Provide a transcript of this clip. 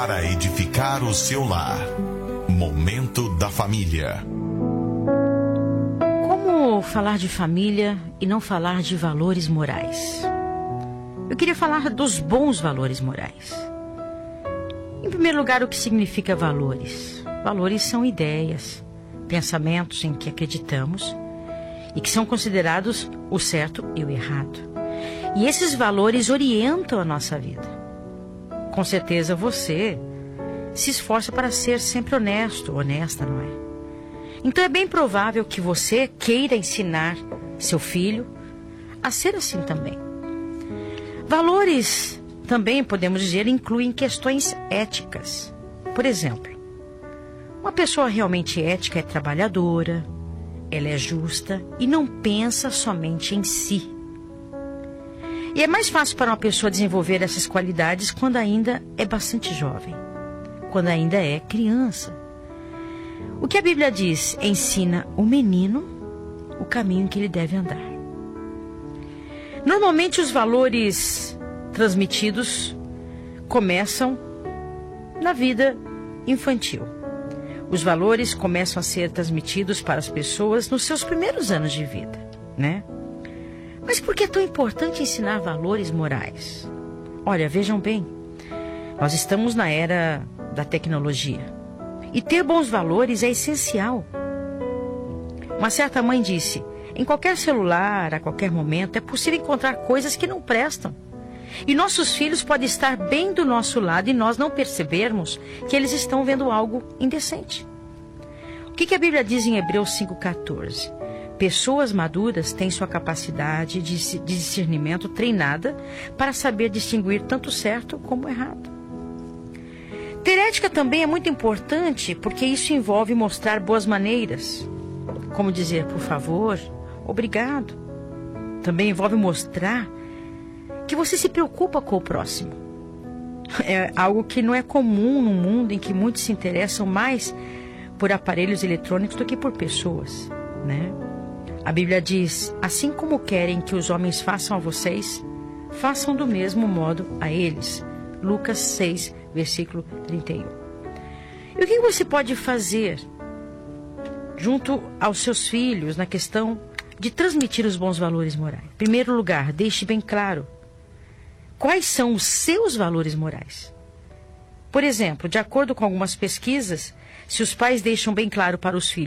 para edificar o seu lar. Momento da Família. Como falar de família e não falar de valores morais? Eu queria falar dos bons valores morais. Em primeiro lugar, o que significa valores? Valores são ideias, pensamentos em que acreditamos e que são considerados o certo e o errado. E esses valores orientam a nossa vida. Com certeza você se esforça para ser sempre honesto, honesta, não é? Então é bem provável que você queira ensinar seu filho a ser assim também. Valores também, podemos dizer, incluem questões éticas. Por exemplo, uma pessoa realmente ética é trabalhadora, ela é justa e não pensa somente em si. E é mais fácil para uma pessoa desenvolver essas qualidades quando ainda é bastante jovem, quando ainda é criança. O que a Bíblia diz? Ensina o menino o caminho que ele deve andar. Normalmente os valores transmitidos começam na vida infantil. Os valores começam a ser transmitidos para as pessoas nos seus primeiros anos de vida, né? Mas por que é tão importante ensinar valores morais? Olha, vejam bem, nós estamos na era da tecnologia e ter bons valores é essencial. Uma certa mãe disse: em qualquer celular, a qualquer momento, é possível encontrar coisas que não prestam. E nossos filhos podem estar bem do nosso lado e nós não percebermos que eles estão vendo algo indecente. O que a Bíblia diz em Hebreus 5,14? Pessoas maduras têm sua capacidade de discernimento treinada para saber distinguir tanto o certo como o errado. Ter ética também é muito importante porque isso envolve mostrar boas maneiras, como dizer por favor, obrigado. Também envolve mostrar que você se preocupa com o próximo. É algo que não é comum no mundo em que muitos se interessam mais por aparelhos eletrônicos do que por pessoas, né? A Bíblia diz: assim como querem que os homens façam a vocês, façam do mesmo modo a eles. Lucas 6, versículo 31. E o que você pode fazer junto aos seus filhos na questão de transmitir os bons valores morais? Em primeiro lugar, deixe bem claro quais são os seus valores morais. Por exemplo, de acordo com algumas pesquisas, se os pais deixam bem claro para os filhos